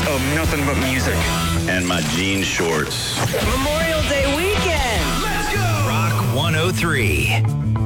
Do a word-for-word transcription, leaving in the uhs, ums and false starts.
of nothing but music. And my jean shorts. Memorial Day weekend. Let's go! Rock one oh three.